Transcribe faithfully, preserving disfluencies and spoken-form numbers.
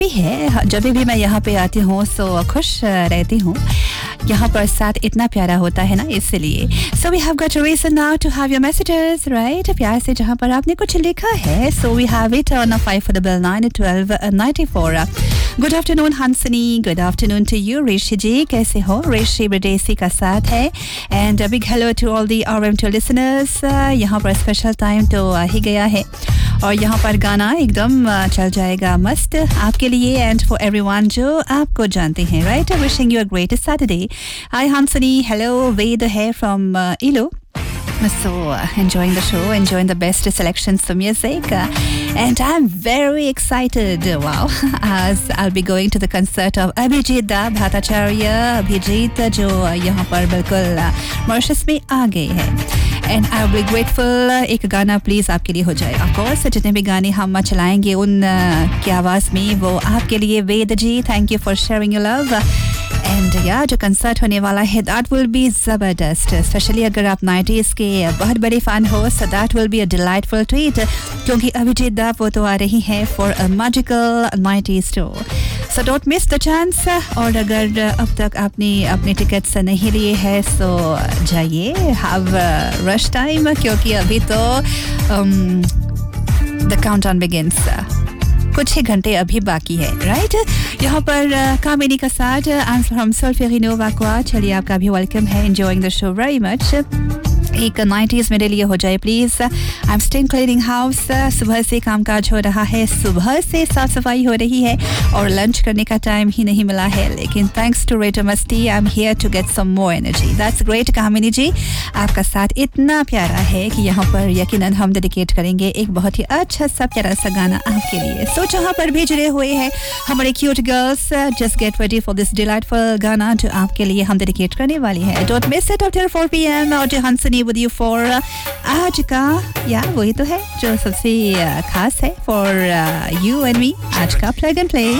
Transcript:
भी है, जब भी मैं यहाँ पे आती हूँ सो खुश रहती हूँ. यहाँ पर साथ इतना प्यारा होता है ना, इसलिए. So we have got a reason now to have your messages, right? प्यार से जहाँ पर आपने कुछ लिखा है. So we have it on a five for the bill nine twelve ninety-four. Good afternoon Hansini, good afternoon to you Rishi जी, कैसे हो? Rishi विदेशी का साथ है. And a big hello to all the R M two listeners. यहाँ पर special time तो आ ही गया है और यहाँ पर गाना एकदम चल जाएगा मस्त आपके लिए and for everyone जो आपको जानते हैं, right? Wishing you a great Saturday. Hi Hansini, hello, Ved here from uh, Ilo. So uh, enjoying the show, enjoying the best selections of music, uh, and I'm very excited. Wow, as I'll be going to the concert of Abhijit Da Bhattacharya. Abhijit जो यहाँ पर बिल्कुल Mauritius में आ गए हैं. And I'll be grateful. एक गाना please आपके लिए हो जाए. Of course, जितने भी गाने हम चलाएंगे उन uh, की आवाज में वो आपके लिए. वेद जी, thank you for sharing your love. And या जो कंसर्ट होने वाला है दैट विल बी ज़बरदस्त, स्पेशली अगर आप नाइंटीज़ के बहुत बड़े फ़ैन हो. So that will be a delightful treat क्योंकि अभिजीत दा वो तो आ रही है for a magical nineties to. So don't miss the chance. और अगर अब तक आपने अपने टिकट्स नहीं लिए हैं सो जाइए, हैव रश टाइम क्योंकि अभी तो द काउंटडाउन बिगिंस. कुछ ही घंटे अभी बाकी है, राइट? यहाँ पर कामिनी का साथ आई फ्रॉम सोल्फेरिनो वाक्वा. चलिए आपका भी वेलकम है. Enjoying the show very much. एक नाइंटीज़ मेरे लिए हो जाए please. I am still cleaning house. सुबह से कामकाज हो रहा है, सुबह से साफ सफाई हो रही है और लंच करने का टाइम ही नहीं मिला है, लेकिन थैंक्स टू रेडियो मस्ती I am here to get some more energy. That's great कामिनी जी, आपका साथ इतना प्यारा है कि यहाँ पर यकीनन हम डेडिकेट करेंगे एक बहुत ही अच्छा सा प्यारा सा गाना आपके लिए. सो जहाँ पर भी जुड़े हुए हैं हमारे cute girls, just get ready for this delightful गाना जो आपके लिए हम डेडिकेट करने वाली है. Don't miss it after four p m और जो हंसनी with you for uh, आज का या वही तो है जो सबसे uh, खास है for uh, you and me. आज का plug and play.